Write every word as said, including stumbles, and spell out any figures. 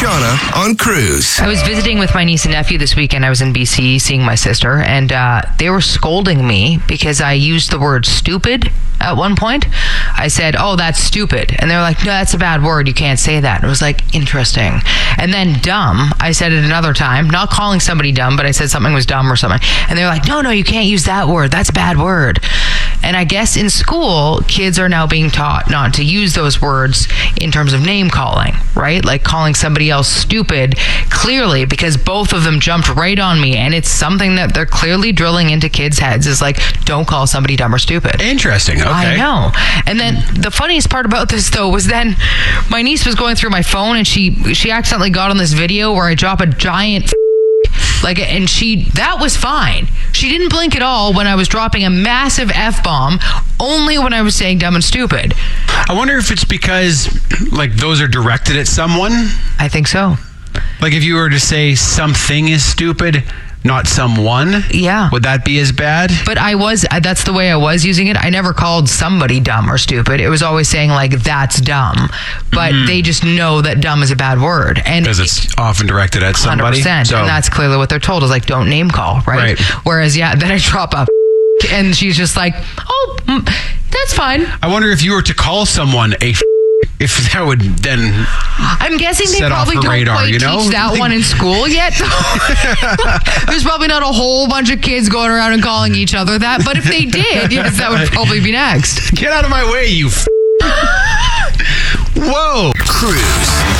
Shauna on Cruise. I was visiting with my niece and nephew this weekend. I was in B C seeing my sister, and uh, they were scolding me because I used the word stupid at one point. I said, oh, that's stupid. And they're like, no, that's a bad word. You can't say that. And it was like, interesting. And then dumb, I said it another time, not calling somebody dumb, but I said something was dumb or something. And they're like, no, no, you can't use that word. That's a bad word. And I guess in school, kids are now being taught not to use those words in terms of name calling, right? Like calling somebody else stupid, clearly, because both of them jumped right on me. And it's something that they're clearly drilling into kids' heads is like, don't call somebody dumb or stupid. Interesting. Okay. I know. And then the funniest part about this, though, was then my niece was going through my phone and she she accidentally got on this video where I drop a giant like, and she, that was fine. She didn't blink at all when I was dropping a massive F-bomb, only when I was saying dumb and stupid. I wonder if it's because, like, those are directed at someone. I think so. Like, if you were to say something is stupid, not someone, yeah, would that be as bad? But I was, that's the way I was using it. I never called somebody dumb or stupid. It was always saying, like, that's dumb. But mm-hmm. they just know that dumb is a bad word. And because it's often directed at somebody. one hundred percent. So. And that's clearly what they're told is, like, don't name call, right? right. Whereas, yeah, then I drop a and she's just like, oh, that's fine. I wonder if you were to call someone a if that would then I'm guessing they probably the don't radar, quite you know? teach that one in school yet. There's probably not a whole bunch of kids going around and calling each other that, but if they did, yes, that would probably be next. Get out of my way, you f- Whoa. Cruise.